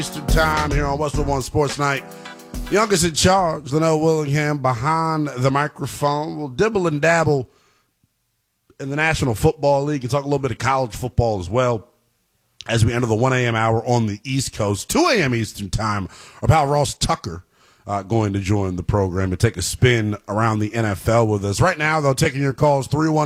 Eastern time here on Westwood One Sports Night. Youngest in charge, Linnell Willingham, behind the microphone. We'll dibble and dabble in the National Football League and talk a little bit of college football as well as we enter the 1 a.m. hour on the East Coast. 2 a.m. Eastern time, our pal Ross Tucker going to join the program and take a spin around the NFL with us. Right now, though, taking your calls,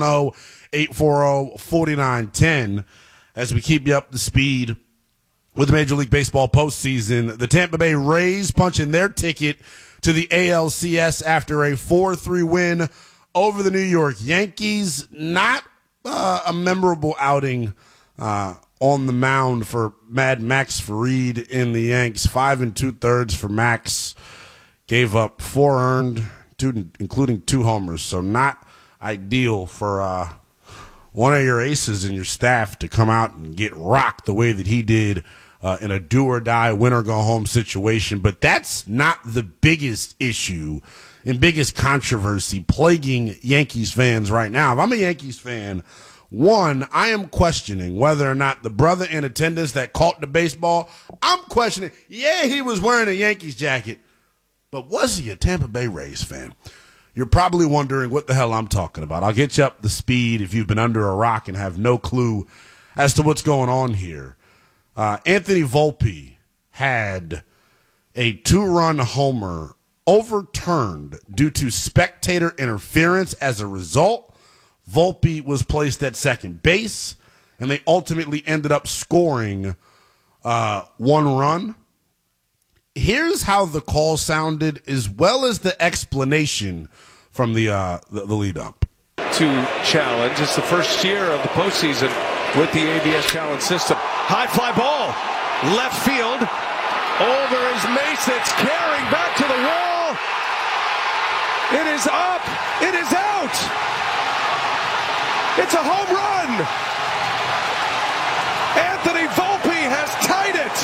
310-840-4910, as we keep you up to speed with the Major League Baseball postseason. The Tampa Bay Rays punching their ticket to the ALCS after a 4-3 win over the New York Yankees. Not a memorable outing on the mound for Mad Max Fried in the Yanks. 5 2/3 for Max. Gave up 4 earned, including 2 homers. So not ideal for one of your aces in your staff to come out and get rocked the way that he did in a do-or-die, win-or-go-home situation. But that's not the biggest issue and biggest controversy plaguing Yankees fans right now. If I'm a Yankees fan, one, I am questioning whether or not the brother in attendance that caught the baseball, I'm questioning, yeah, he was wearing a Yankees jacket, but was he a Tampa Bay Rays fan? You're probably wondering what the hell I'm talking about. I'll get you up to speed if you've been under a rock and have no clue as to what's going on here. Anthony Volpe had a 2-run homer overturned due to spectator interference. As a result, Volpe was placed at second base, and they ultimately ended up scoring 1 run. Here's how the call sounded, as well as the explanation from the lead up. To challenge. It's the first year of the postseason with the ABS challenge system. High fly ball, left field, over his mace. It's carrying back to the wall. It is up. It is out. It's a home run. Anthony Volpe has tied it.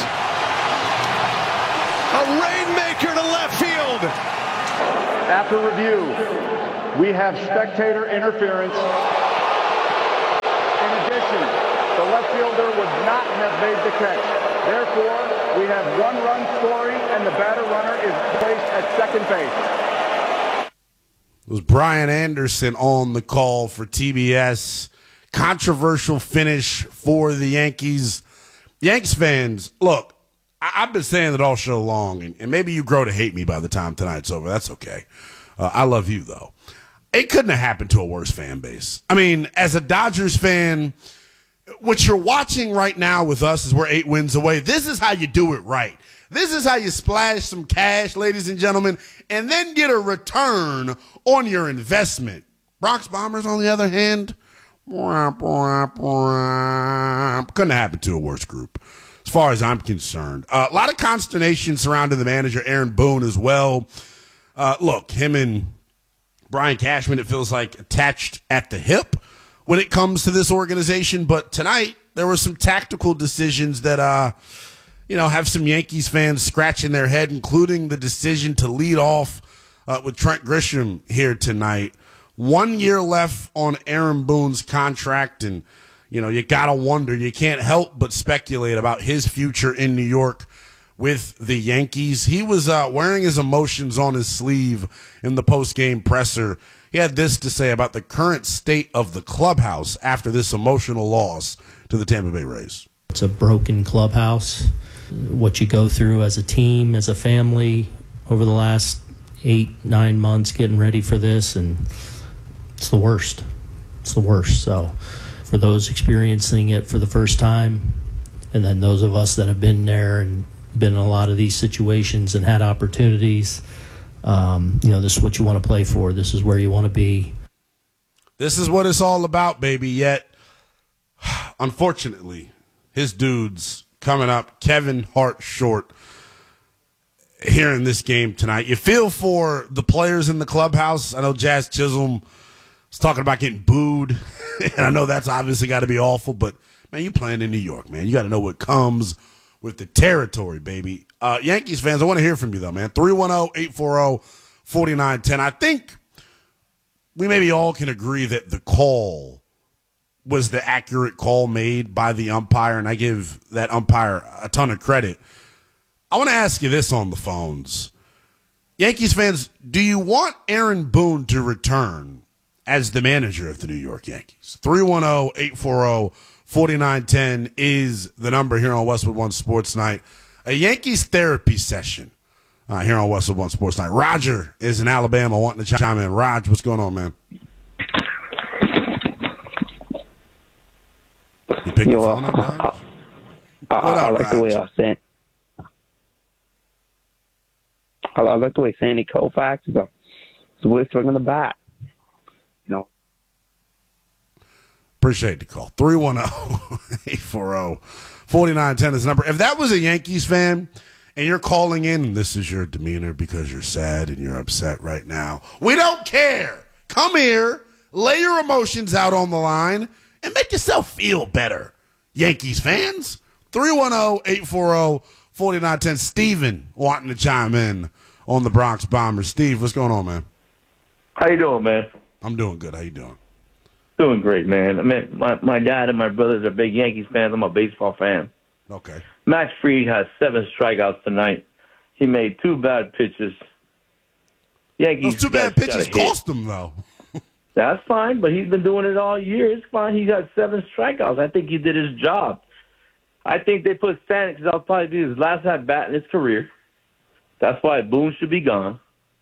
A rainmaker to left field. After review, we have spectator interference. In addition, the left fielder would not have made the catch. Therefore, we have 1-run scoring, and the batter runner is placed at second base. It was Brian Anderson on the call for TBS. Controversial finish for the Yankees. Yanks fans, look, I've been saying it all show long, and maybe you grow to hate me by the time tonight's over. That's okay. I love you, though. It couldn't have happened to a worse fan base. I mean, as a Dodgers fan, what you're watching right now with us is we're 8 wins away. This is how you do it right. This is how you splash some cash, ladies and gentlemen, and then get a return on your investment. Bronx Bombers, on the other hand, couldn't happen to a worse group, as far as I'm concerned. A lot of consternation surrounding the manager, Aaron Boone, as well. Look, him and Brian Cashman, it feels like, attached at the hip when it comes to this organization. But tonight, there were some tactical decisions that, have some Yankees fans scratching their head, including the decision to lead off with Trent Grisham here tonight. 1 year left on Aaron Boone's contract, and, you got to wonder, you can't help but speculate about his future in New York with the Yankees. He was wearing his emotions on his sleeve in the post-game presser. He had this to say about the current state of the clubhouse after this emotional loss to the Tampa Bay Rays. It's a broken clubhouse. What you go through as a team, as a family, over the last 8-9 months getting ready for this, and it's the worst. It's the worst. So for those experiencing it for the first time, and then those of us that have been there and been in a lot of these situations and had opportunities, this is what you want to play for. This is where you want to be. This is what it's all about, baby. Yet, unfortunately, his dude's coming up, Kevin Hart short, here in this game tonight. You feel for the players in the clubhouse. I know Jazz Chisholm was talking about getting booed, and I know that's obviously got to be awful, but, man, you playing in New York, man. You got to know what comes with the territory, baby. Yankees fans, I want to hear from you, though, man. 310-840-4910. I think we maybe all can agree that the call was the accurate call made by the umpire, and I give that umpire a ton of credit. I want to ask you this on the phones. Yankees fans, do you want Aaron Boone to return as the manager of the New York Yankees? 310-840-4910 is the number here on Westwood One Sports Night. A Yankees therapy session here on Westwood One Sports Night. Roger is in Alabama wanting to chime in. Raj, what's going on, man? You pick your phone up, Raj? I like the way I like the way Sandy Koufax is really swinging the bat. You know. Appreciate the call. 310-840-4910 is the number. If that was a Yankees fan and you're calling in and this is your demeanor because you're sad and you're upset right now, we don't care. Come here, lay your emotions out on the line, and make yourself feel better. Yankees fans, 310-840-4910. Steven wanting to chime in on the Bronx Bombers. Steve, what's going on, man? How you doing, man? I'm doing good. How you doing? Doing great, man. I mean, my dad and my brothers are big Yankees fans. I'm a baseball fan. Okay. Max Fried has 7 strikeouts tonight. He made 2 bad pitches. Yankees. Those 2 bad pitches cost him, though. That's fine, but he's been doing it all year. It's fine. He got 7 strikeouts. I think he did his job. I think they put Stanek, because that'll probably be his last at bat in his career. That's why Boone should be gone.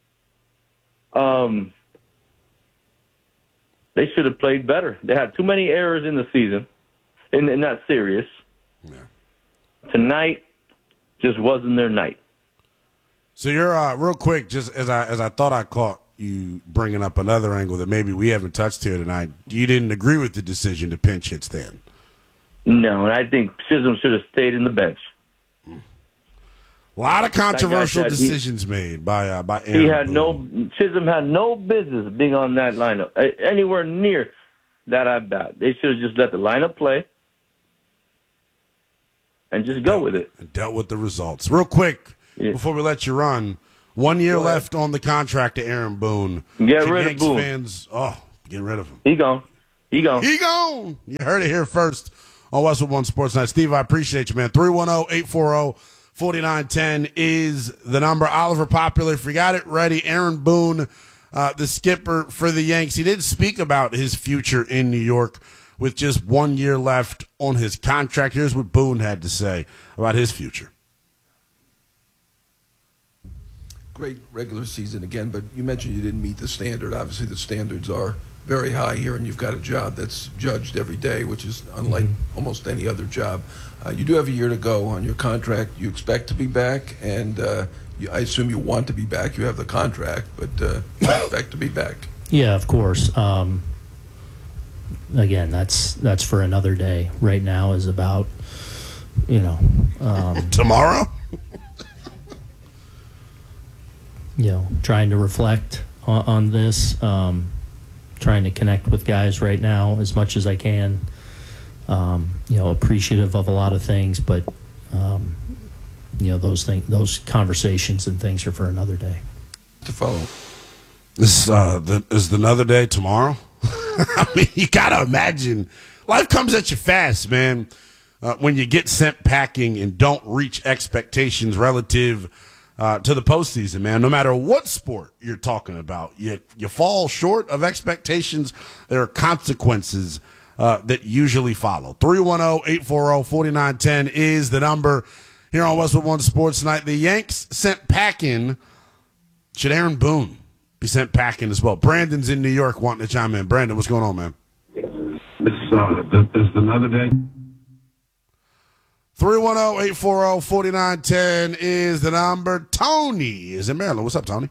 They should have played better. They had too many errors in the season, in that series. Yeah. Tonight just wasn't their night. So you're real quick, just as I thought I caught you bringing up another angle that maybe we haven't touched here tonight. You didn't agree with the decision to pinch hit Stan. No, and I think Chisholm should have stayed in the bench. A lot of controversial decisions made by Aaron Boone. Chisholm had no business being on that lineup anywhere near that at bat. They should have just let the lineup play and just go with it. And dealt with the results. Real quick, before we let you run, 1 year left on the contract to Aaron Boone. Get rid of Boone. Fans, get rid of him. He gone. He gone. He gone. You heard it here first on Westwood One Sports Night. Steve, I appreciate you, man. 310-840-4910 is the number. Oliver Popular, if you got it ready, Aaron Boone, the skipper for the Yanks. He did speak about his future in New York with just 1 year left on his contract. Here's what Boone had to say about his future. Great regular season again, but you mentioned you didn't meet the standard. Obviously, the standards are very high here, and you've got a job that's judged every day, which is unlike almost any other job. You do have a year to go on your contract. You expect to be back, and I assume you want to be back. You have the contract, but you expect to be back. Yeah, of course. Again, that's for another day. Right now is about, tomorrow. Trying to reflect on this, trying to connect with guys right now as much as I can. Appreciative of a lot of things, but those conversations and things are for another day. To follow. Is the another day tomorrow? I mean, you gotta imagine life comes at you fast, man. When you get sent packing and don't reach expectations relative to the postseason, man. No matter what sport you're talking about, you fall short of expectations. There are consequences that usually follow. 310-840-4910 is the number here on Westwood One Sports Night. The Yanks sent packing. Should Aaron Boone be sent packing as well? Brandon's in New York wanting to chime in. Brandon, what's going on, man? This is another day. 310-840-4910 is the number. Tony is in Maryland. What's up, Tony?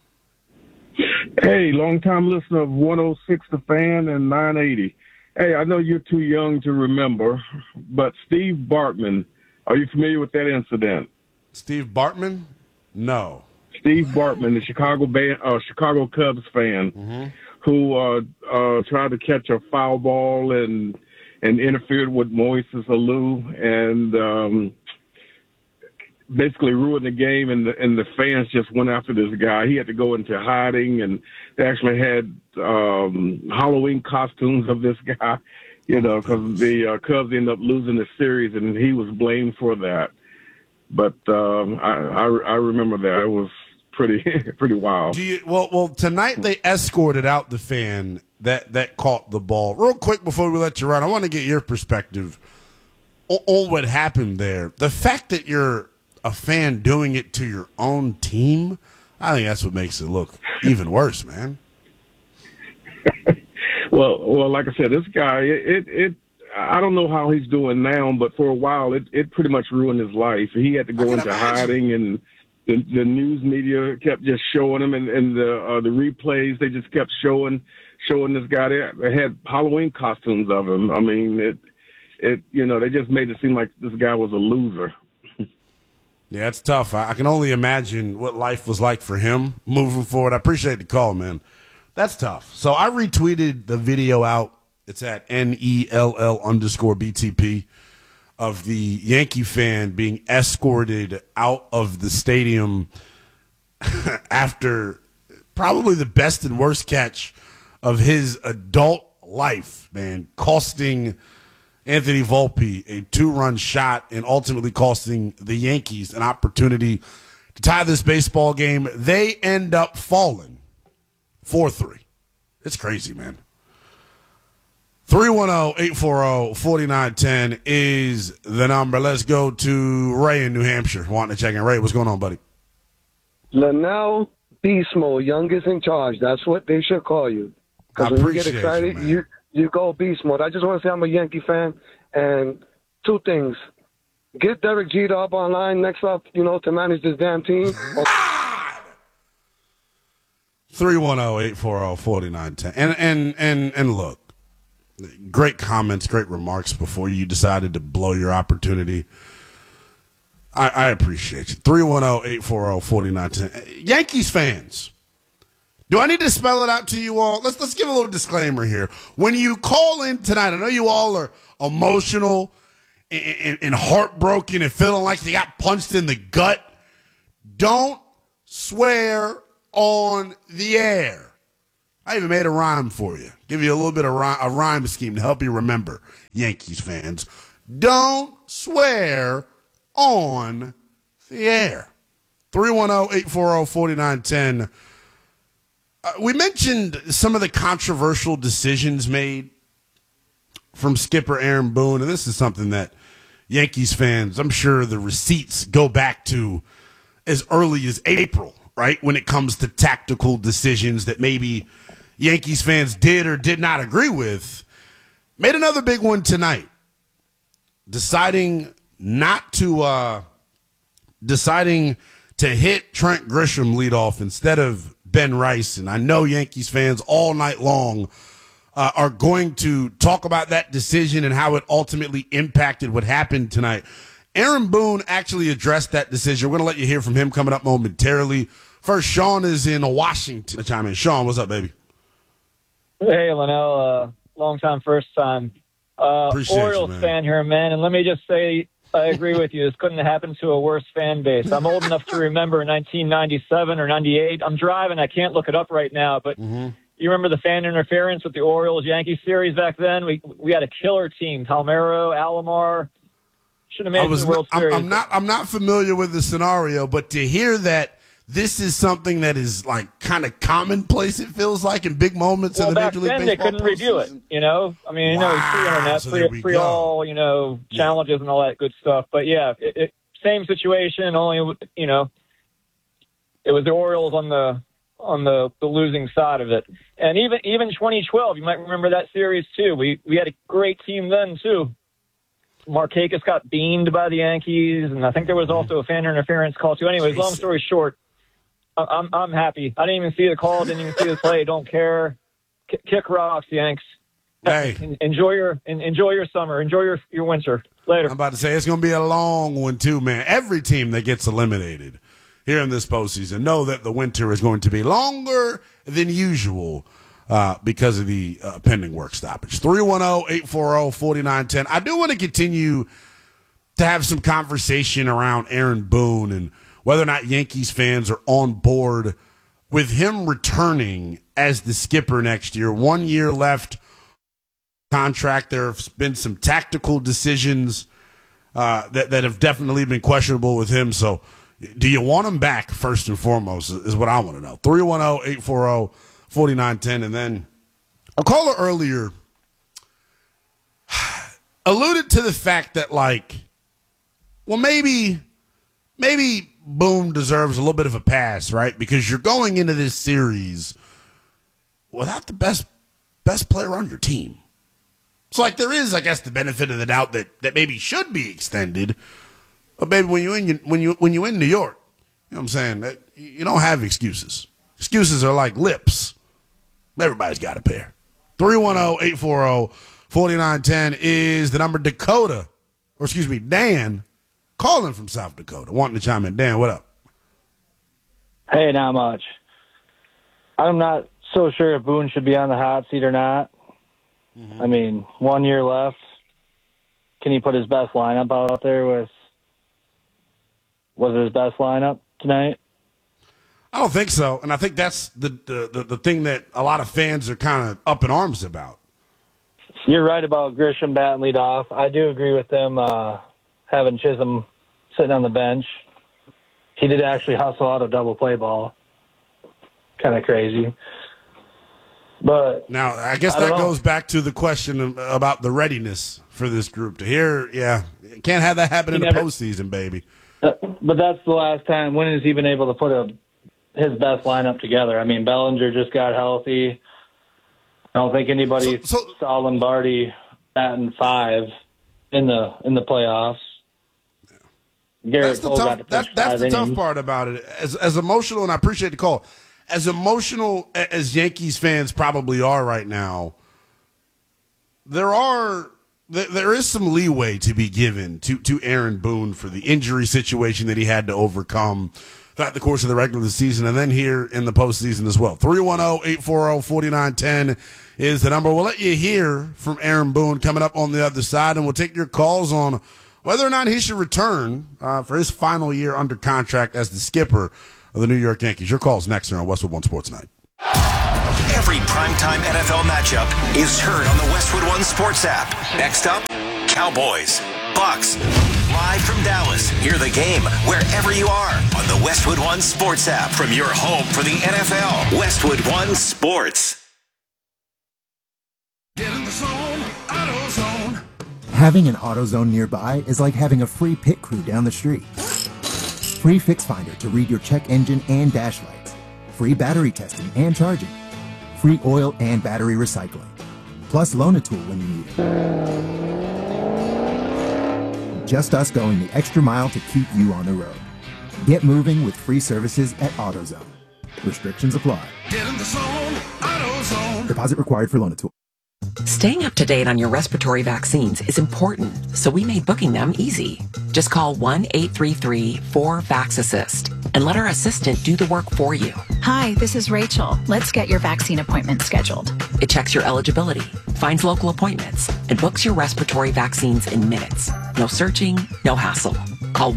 Hey, long-time listener of 106 The Fan and 980. Hey, I know you're too young to remember, but Steve Bartman, are you familiar with that incident? Steve Bartman? No. Steve Bartman, the Chicago Cubs fan, who tried to catch a foul ball and interfered with Moises Alou and basically ruined the game, and the fans just went after this guy. He had to go into hiding, and they actually had Halloween costumes of this guy, because the Cubs ended up losing the series, and he was blamed for that. But I remember that. It was pretty wild. Well, tonight they escorted out the fan that caught the ball. Real quick before we let you run, I want to get your perspective on what happened there. The fact that you're a fan doing it to your own team, I think that's what makes it look even worse, man. Well, like I said, this guy, I don't know how he's doing now, but for a while, it pretty much ruined his life. He had to go into hiding, and the news media kept just showing him, and the replays, they just kept showing this guy. They had Halloween costumes of him. I mean, they just made it seem like this guy was a loser. Yeah, it's tough. I can only imagine what life was like for him moving forward. I appreciate the call, man. That's tough. So I retweeted the video out. It's at NELL_BTP of the Yankee fan being escorted out of the stadium after probably the best and worst catch of his adult life, man, costing Anthony Volpe a 2-run shot and ultimately costing the Yankees an opportunity to tie this baseball game. They end up falling 4-3. It's crazy, man. 310-840-4910 is the number. Let's go to Ray in New Hampshire. Wanting to check in. Ray, what's going on, buddy? Linnell Beast Mode, youngest in charge. That's what they should call you. Because when you get excited, you go beast mode. I just want to say I'm a Yankee fan. And two things. Get Derek Jeter up online next up, to manage this damn team. 310-840-4910. And look, great comments, great remarks before you decided to blow your opportunity. I appreciate you. 310-840-4910. Yankees fans, do I need to spell it out to you all? Let's give a little disclaimer here. When you call in tonight, I know you all are emotional and heartbroken and feeling like they got punched in the gut. Don't swear on the air. I even made a rhyme for you. Give you a little bit of a rhyme scheme to help you remember, Yankees fans. Don't swear on the air. 310-840-4910. We mentioned some of the controversial decisions made from skipper Aaron Boone, and this is something that Yankees fans, I'm sure the receipts go back to as early as April, right, when it comes to tactical decisions that maybe Yankees fans did or did not agree with. Made another big one tonight, deciding to hit Trent Grisham leadoff instead of Ben Rice. And I know Yankees fans all night long are going to talk about that decision and how it ultimately impacted what happened tonight. Aaron Boone actually addressed that decision. We're going to let you hear from him coming up momentarily. First, Sean is in Washington. Chime in. Sean, what's up, baby? Hey, Linnell. Long time, first time. Orioles fan here, man. And let me just say, I agree with you. This couldn't have happened to a worse fan base. I'm old enough to remember 1997 or 98. I'm driving. I can't look it up right now. But you remember the fan interference with the Orioles-Yankees series back then? We had a killer team. Palmeiro, Alomar. Should have made the World Series. I'm not familiar with the scenario, but to hear that this is something that is like kind of commonplace, it feels like, in big moments in the Major League Baseball. Back then they couldn't review it, I mean, pre-internet, pre all, challenges and all that good stuff. But yeah, same situation, only, it was the Orioles on the losing side of it. And even 2012, you might remember that series too. We had a great team then too. Markakis got beamed by the Yankees, and I think there was also a fan interference call too. Anyways, long story short, I'm happy. I didn't even see the call, didn't even see the play. Don't care. Kick rocks, Yanks. Hey, enjoy your summer. Enjoy your winter. Later. I'm about to say it's going to be a long one too, man. Every team that gets eliminated here in this postseason know that the winter is going to be longer than usual because of the pending work stoppage. 310-840-4910. I do want to continue to have some conversation around Aaron Boone and whether or not Yankees fans are on board with him returning as the skipper next year. 1 year left contract. There have been some tactical decisions that have definitely been questionable with him. So do you want him back, first and foremost, is what I want to know. 310-840-4910. And then a caller earlier alluded to the fact that, like, well, maybe Boone deserves a little bit of a pass, right? Because you're going into this series without the best player on your team. So, like, there is, I guess, the benefit of the doubt that maybe should be extended. But maybe when you in New York, you know what I'm saying, that you don't have excuses. Excuses are like lips. Everybody's got a pair. 310-840-4910 is the number. Dan, calling from South Dakota, wanting to chime in. Dan, what up? Hey, not much. I'm not so sure if Boone should be on the hot seat or not. I mean, 1 year left. Can he put his best lineup out there was it his best lineup tonight? I don't think so, and I think that's the thing that a lot of fans are kind of up in arms about. You're right about Grisham batting lead off. I do agree with them having Chisholm sitting on the bench. He did actually hustle out a double play ball. Kind of crazy. But now, I guess that goes back to the question about the readiness for this group to hear. Yeah, can't have that happen in the postseason, baby. But that's the last time. When has he been able to put his best lineup together? I mean, Bellinger just got healthy. I don't think anybody saw Lombardi batting 5 in the playoffs. That's the tough part about it. As emotional, and I appreciate the call, as emotional as Yankees fans probably are right now, there is some leeway to be given to Aaron Boone for the injury situation that he had to overcome throughout the course of the regular season and then here in the postseason as well. 310-840-4910 is the number. We'll let you hear from Aaron Boone coming up on the other side, and we'll take your calls on whether or not he should return for his final year under contract as the skipper of the New York Yankees. Your call's next here on Westwood One Sports Night. Every primetime NFL matchup is heard on the Westwood One Sports app. Next up, Cowboys, Bucks. Live from Dallas, hear the game wherever you are on the Westwood One Sports app from your home for the NFL. Westwood One Sports. Get in the zone, AutoZone. Having an AutoZone nearby is like having a free pit crew down the street. Free Fix Finder to read your check engine and dash lights. Free battery testing and charging. Free oil and battery recycling. Plus loan a tool when you need it. Just us going the extra mile to keep you on the road. Get moving with free services at AutoZone. Restrictions apply. Get in the zone, AutoZone. Deposit required for loan a tool. Staying up to date on your respiratory vaccines is important, so we made booking them easy. Just call 1-833-4-VAX-ASSIST and let our assistant do the work for you. Hi, this is Rachel. Let's get your vaccine appointment scheduled. It checks your eligibility, finds local appointments, and books your respiratory vaccines in minutes. No searching, no hassle. Call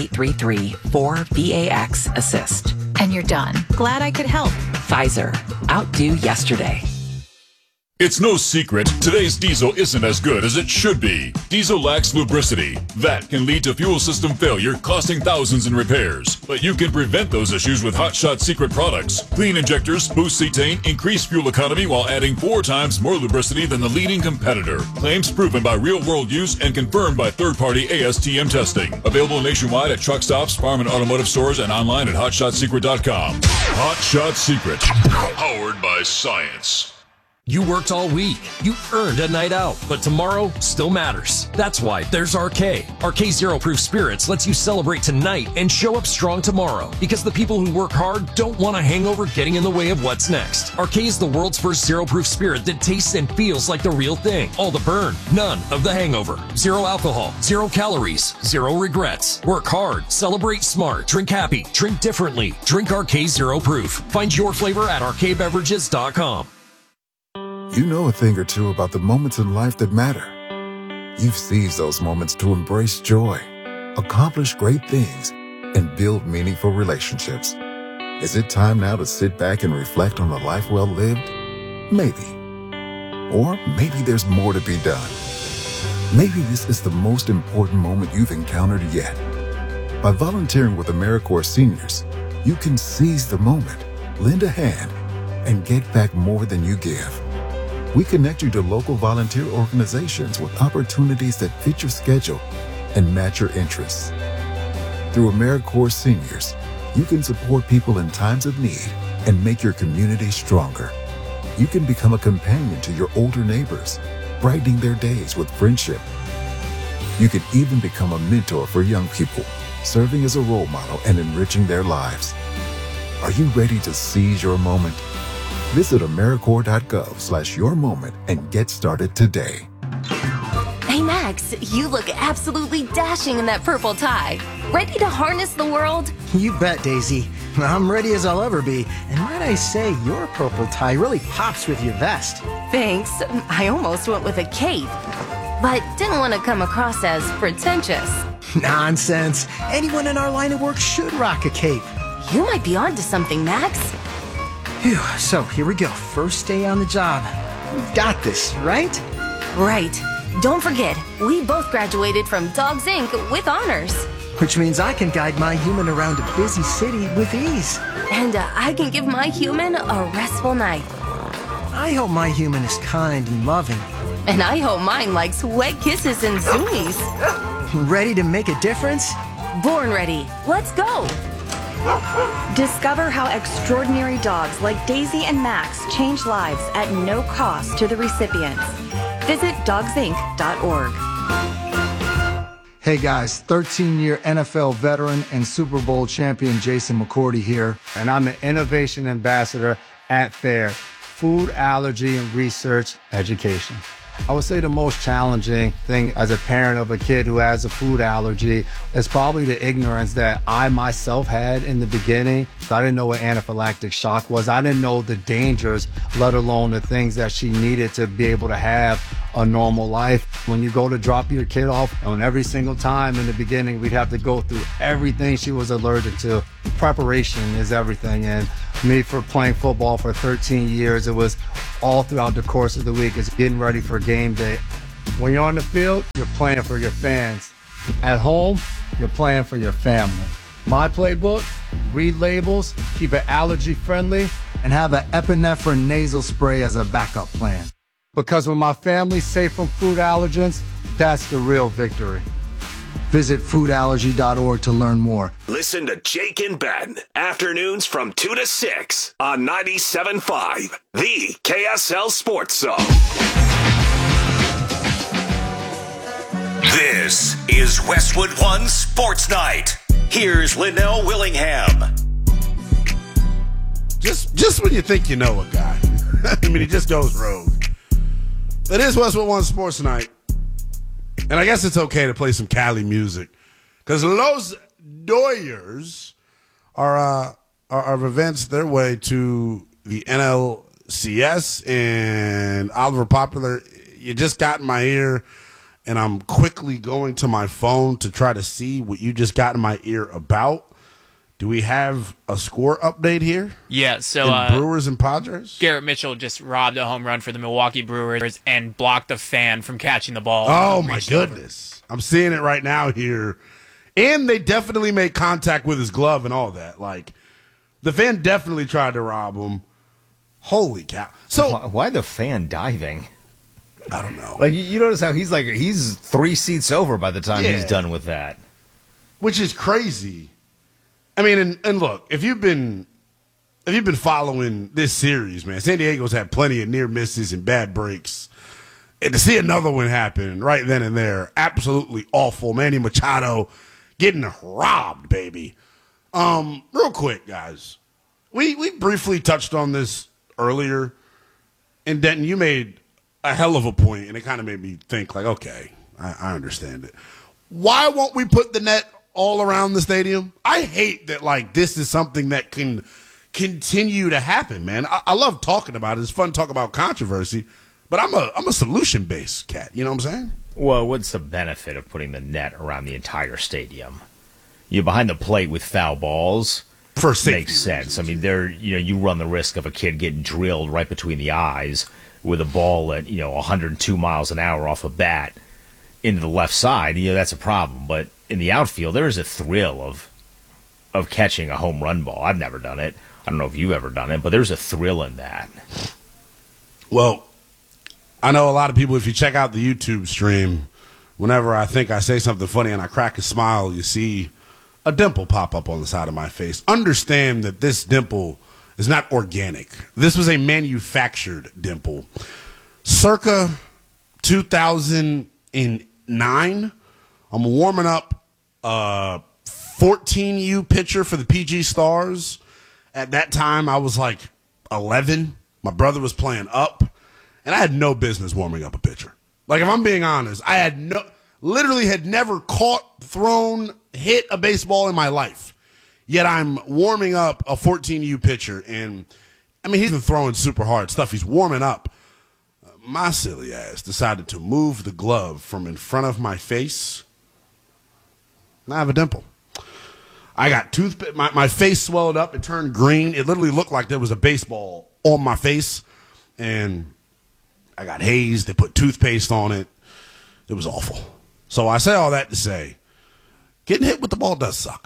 1-833-4-VAX-ASSIST. And you're done. Glad I could help. Pfizer. Outdo yesterday. It's no secret, today's diesel isn't as good as it should be. Diesel lacks lubricity. That can lead to fuel system failure, costing thousands in repairs. But you can prevent those issues with Hot Shot Secret products. Clean injectors, boost cetane, increase fuel economy while adding 4 times more lubricity than the leading competitor. Claims proven by real-world use and confirmed by third-party ASTM testing. Available nationwide at truck stops, farm and automotive stores, and online at hotshotsecret.com. Hot Shot Secret. Powered by science. You worked all week. You earned a night out, but tomorrow still matters. That's why there's RK. RK Zero Proof Spirits lets you celebrate tonight and show up strong tomorrow, because the people who work hard don't want a hangover getting in the way of what's next. RK is the world's first zero proof spirit that tastes and feels like the real thing. All the burn, none of the hangover. Zero alcohol, 0 calories, 0 regrets. Work hard, celebrate smart, drink happy, drink differently. Drink RK Zero Proof. Find your flavor at rkbeverages.com. You know a thing or two about the moments in life that matter. You've seized those moments to embrace joy, accomplish great things, and build meaningful relationships. Is it time now to sit back and reflect on a life well lived? Maybe. Or maybe there's more to be done. Maybe this is the most important moment you've encountered yet. By volunteering with AmeriCorps Seniors, you can seize the moment, lend a hand, and get back more than you give. We connect you to local volunteer organizations with opportunities that fit your schedule and match your interests. Through AmeriCorps Seniors, you can support people in times of need and make your community stronger. You can become a companion to your older neighbors, brightening their days with friendship. You can even become a mentor for young people, serving as a role model and enriching their lives. Are you ready to seize your moment? Visit AmeriCorps.gov/yourmoment and get started today. Hey Max, you look absolutely dashing in that purple tie. Ready to harness the world? You bet, Daisy. I'm ready as I'll ever be. And might I say, your purple tie really pops with your vest. Thanks. I almost went with a cape, but didn't want to come across as pretentious. Nonsense. Anyone in our line of work should rock a cape. You might be onto something, Max. Phew, so here we go. First day on the job. We've got this, right? Right. Don't forget, we both graduated from Dogs Inc. with honors. Which means I can guide my human around a busy city with ease. And I can give my human a restful night. I hope my human is kind and loving. And I hope mine likes wet kisses and zoomies. Ready to make a difference? Born ready. Let's go. Discover how extraordinary dogs like Daisy and Max change lives at no cost to the recipients. Visit dogsinc.org. Hey guys, 13-year NFL veteran and Super Bowl champion Jason McCourty here, and I'm an innovation ambassador at FAIR, Food Allergy and Research Education. I would say the most challenging thing as a parent of a kid who has a food allergy is probably the ignorance that I myself had in the beginning. I didn't know what anaphylactic shock was. I didn't know the dangers, let alone the things that she needed to be able to have a normal life. When you go to drop your kid off, and every single time in the beginning, we'd have to go through everything she was allergic to. Preparation is everything. And me, for playing football for 13 years, it was all throughout the course of the week. It's getting ready for game day. When you're on the field, you're playing for your fans. At home, you're playing for your family. My playbook: read labels, keep it allergy friendly, and have an epinephrine nasal spray as a backup plan. Because when my family's safe from food allergens, that's the real victory. Visit foodallergy.org to learn more. Listen to Jake and Ben, afternoons from 2 to 6 on 97.5, the KSL Sports Zone. This is Westwood One Sports Night. Here's Linnell Willingham. Just when you think you know a guy, I mean, he just goes rogue. It is Westwood One Sports Night. And I guess it's okay to play some Cali music because Los Doyers are advanced their way to the NLCS. And Oliver Popular, you just got in my ear, and I'm quickly going to my phone to try to see what you just got in my ear about. Do we have a score update here? Yeah, so Brewers and Padres? Garrett Mitchell just robbed a home run for the Milwaukee Brewers and blocked a fan from catching the ball. Oh, my goodness. I'm seeing it right now here. And they definitely made contact with his glove and all that. Like, the fan definitely tried to rob him. Holy cow. So why the fan diving? I don't know. Like, you notice how he's 3 seats over by the time he's done with that. Which is crazy. I mean, and look, if you've been following this series, man, San Diego's had plenty of near misses and bad breaks. And to see another one happen right then and there, absolutely awful. Manny Machado getting robbed, baby. Real quick, guys. We briefly touched on this earlier. And Denton, you made a hell of a point, and it kind of made me think, like, okay, I understand it. Why won't we put the net all around the stadium? I hate that, like, this is something that can continue to happen, man. I love talking about it. It's fun to talk about controversy, but I'm a solution-based cat. You know what I'm saying? Well, what's the benefit of putting the net around the entire stadium? You're behind the plate with foul balls. For safety makes sense. I mean, you run the risk of a kid getting drilled right between the eyes with a ball at 102 miles an hour off a bat. into the left side, that's a problem. But in the outfield, there is a thrill of catching a home run ball. I've never done it. I don't know if you've ever done it, but there's a thrill in that. Well, I know a lot of people, if you check out the YouTube stream, whenever I think I say something funny and I crack a smile, you see a dimple pop up on the side of my face. Understand that this dimple is not organic. This was a manufactured dimple. Circa 2009, I'm warming up a 14U pitcher for the PG Stars. At that time, I was like 11. My brother was playing up, and I had no business warming up a pitcher. Like, if I'm being honest, I literally had never caught, thrown, hit a baseball in my life. Yet I'm warming up a 14U pitcher, and, I mean, he's been throwing super hard stuff. He's warming up. My silly ass decided to move the glove from in front of my face. Now I have a dimple. I got my face swelled up. It turned green. It literally looked like there was a baseball on my face, and I got hazed. They put toothpaste on it. It was awful. So I say all that to say, getting hit with the ball does suck.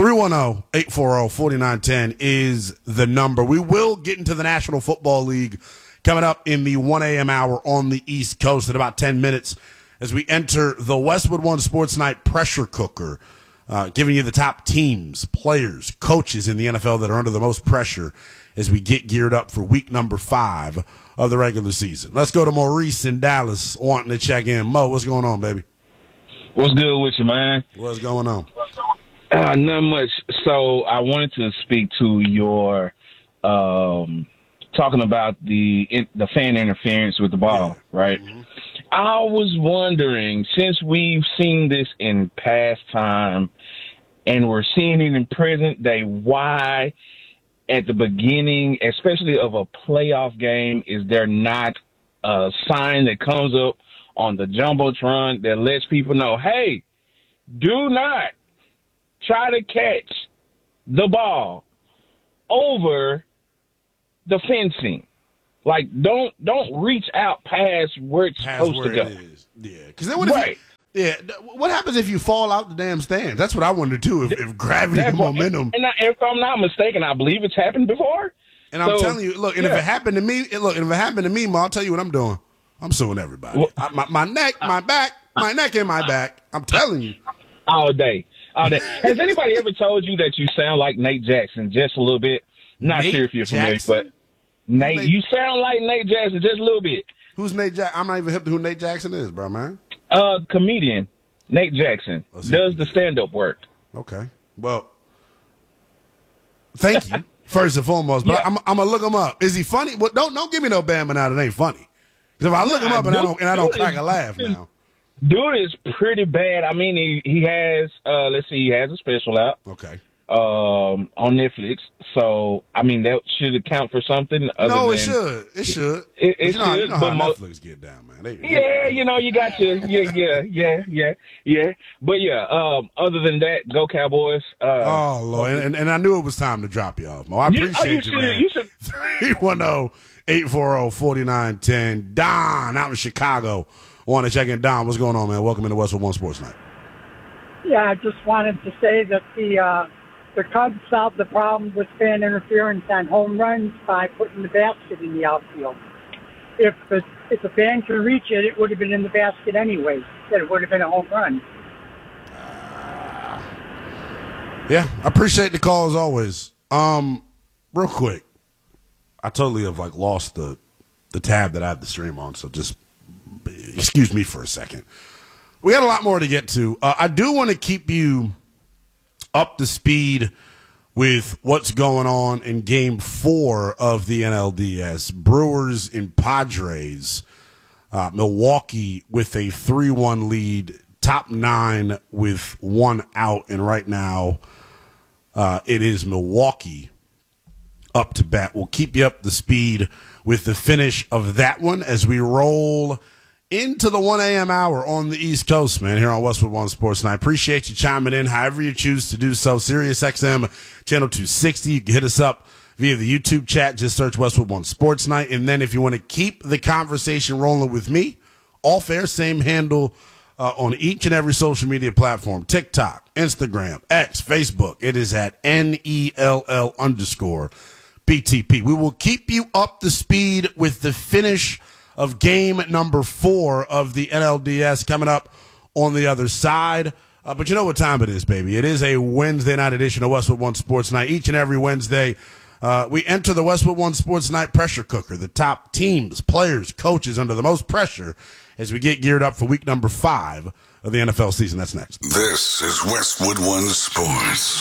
310-840-4910 is the number. We will get into the National Football League coming up in the 1 a.m. hour on the East Coast in about 10 minutes as we enter the Westwood One Sports Night pressure cooker, giving you the top teams, players, coaches in the NFL that are under the most pressure as we get geared up for week number 5 of the regular season. Let's go to Maurice in Dallas wanting to check in. Mo, what's going on, baby? What's good with you, man? What's going on? Not much. So I wanted to speak to your talking about the fan interference with the ball, right? Mm-hmm. I was wondering, since we've seen this in past time and we're seeing it in present day, why at the beginning, especially of a playoff game, is there not a sign that comes up on the Jumbotron that lets people know, hey, do not try to catch the ball over the fencing. Like, don't reach out past where it's supposed to go. Yeah, because then what happens if you fall out the damn stands? That's what I wonder too. If gravity and momentum. And if I'm not mistaken, I believe it's happened before. And I'm telling you, look, and if it happened to me, Ma, I'll tell you what I'm doing. I'm suing everybody. My neck, my back, my neck and my back. I'm telling you. All day. Has anybody ever told you that you sound like Nate Jackson just a little bit? Not sure if you're familiar, but Nate, you sound like Nate Jackson just a little bit. Who's Nate Jackson? I'm not even hip to who Nate Jackson is, bro, man. Comedian Nate Jackson does the stand-up work. Okay. Well, thank you, first and foremost. But I'm gonna look him up. Is he funny? Well, don't give me no Bama now that ain't funny. Because if I look him up and I don't crack a laugh now. Dude is pretty bad. I mean, he has he has a special out. Okay. On Netflix. So I mean that should account for something. No, it should. It should. It should. You know how Netflix get down, man. You got your yeah. But other than that, go Cowboys. Oh Lord, and I knew it was time to drop you off. Mo, I appreciate you, man. You should. 310-840-4910. Don out in Chicago. Want to check in. Don, what's going on, man? Welcome into Westwood One Sports Night. Yeah, I just wanted to say that the Cubs solved the problem with fan interference on home runs by putting the basket in the outfield. If the fan could reach it, it would have been in the basket anyway. It would have been a home run. Yeah, I appreciate the call as always. Real quick, I totally have lost the tab that I have the stream on, so just excuse me for a second. We got a lot more to get to. I do want to keep you up to speed with what's going on in Game 4 of the NLDS. Brewers and Padres. Milwaukee with a 3-1 lead. Top 9 with 1 out. And right now, it is Milwaukee up to bat. We'll keep you up to speed with the finish of that one as we roll into the 1 a.m. hour on the East Coast, man, here on Westwood One Sports Night. Appreciate you chiming in however you choose to do so. Sirius XM Channel 260. You can hit us up via the YouTube chat. Just search Westwood One Sports Night. And then if you want to keep the conversation rolling with me, all fair, same handle on each and every social media platform, TikTok, Instagram, X, Facebook. It is at NELL_BTP. We will keep you up to speed with the finish of game number 4 of the NLDS coming up on the other side. But you know what time it is, baby. It is a Wednesday night edition of Westwood One Sports Night. Each and every Wednesday, we enter the Westwood One Sports Night pressure cooker. The top teams, players, coaches under the most pressure as we get geared up for week number 5 of the NFL season. That's next. This is Westwood One Sports.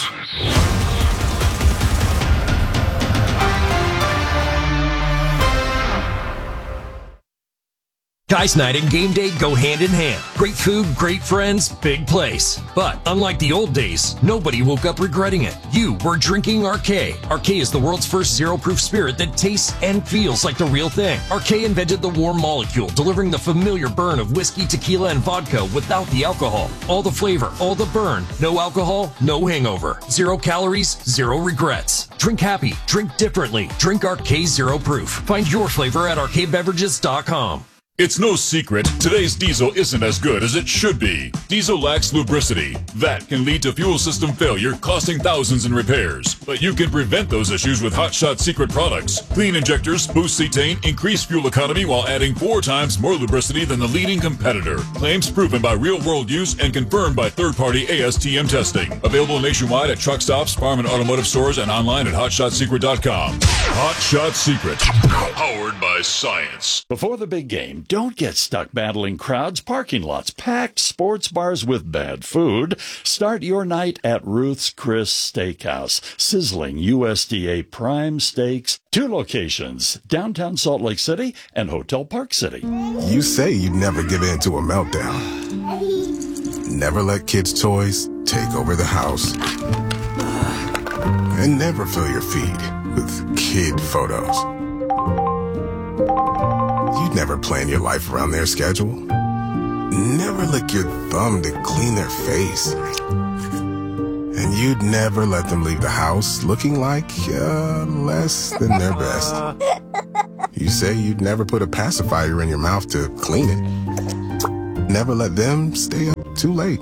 Guys night and game day go hand in hand. Great food, great friends, big place. But unlike the old days, nobody woke up regretting it. You were drinking Arcade. Arcade is the world's first zero-proof spirit that tastes and feels like the real thing. Arcade invented the warm molecule, delivering the familiar burn of whiskey, tequila, and vodka without the alcohol. All the flavor, all the burn. No alcohol, no hangover. 0 calories, 0 regrets. Drink happy, drink differently. Drink Arcade Zero Proof. Find your flavor at arcadebeverages.com. It's no secret, today's diesel isn't as good as it should be. Diesel lacks lubricity. That can lead to fuel system failure, costing thousands in repairs. But you can prevent those issues with Hot Shot Secret products. Clean injectors, boost cetane, increase fuel economy while adding 4 times more lubricity than the leading competitor. Claims proven by real-world use and confirmed by third-party ASTM testing. Available nationwide at truck stops, farm and automotive stores, and online at hotshotsecret.com. Hot Shot Secret. Powered by science. Before the big game, don't get stuck battling crowds, parking lots, packed sports bars with bad food. Start your night at Ruth's Chris Steakhouse. Sizzling USDA prime steaks. 2 locations, downtown Salt Lake City and Hotel Park City. You say you'd never give in to a meltdown. Never let kids' toys take over the house. And never fill your feed with kid photos. You'd never plan your life around their schedule. Never lick your thumb to clean their face. And you'd never let them leave the house looking like less than their best. You say you'd never put a pacifier in your mouth to clean it. Never let them stay up too late.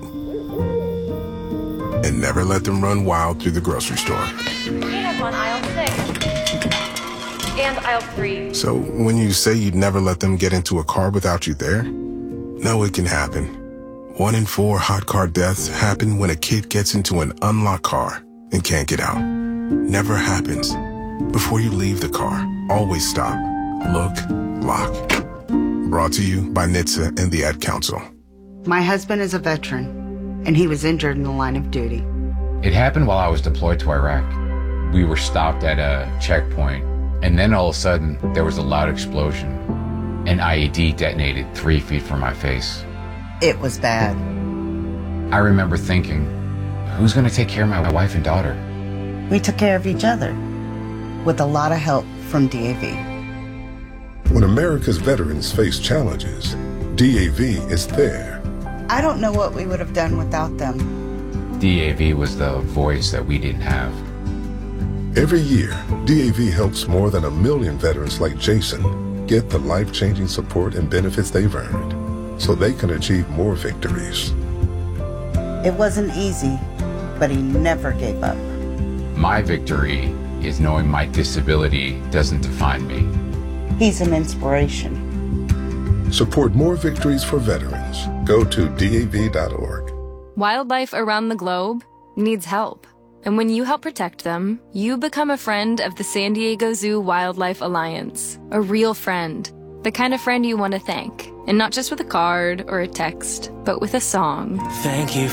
And never let them run wild through the grocery store. We have on aisle 6 and aisle 3. So when you say you'd never let them get into a car without you there, no, it can happen. 1 in 4 hot car deaths happen when a kid gets into an unlocked car and can't get out. Never happens. Before you leave the car, always stop, look, lock. Brought to you by NHTSA and the Ad Council. My husband is a veteran, and he was injured in the line of duty. It happened while I was deployed to Iraq. We were stopped at a checkpoint, and then all of a sudden, there was a loud explosion. An IED detonated 3 feet from my face. It was bad. I remember thinking, who's going to take care of my wife and daughter? We took care of each other, with a lot of help from DAV. When America's veterans face challenges, DAV is there. I don't know what we would have done without them. DAV was the voice that we didn't have. Every year, DAV helps more than 1 million veterans like Jason get the life-changing support and benefits they've earned so they can achieve more victories. It wasn't easy, but he never gave up. My victory is knowing my disability doesn't define me. He's an inspiration. Support more victories for veterans. Go to DAV.org. Wildlife around the globe needs help. And when you help protect them, you become a friend of the San Diego Zoo Wildlife Alliance. A real friend. The kind of friend you want to thank. And not just with a card or a text, but with a song. Thank you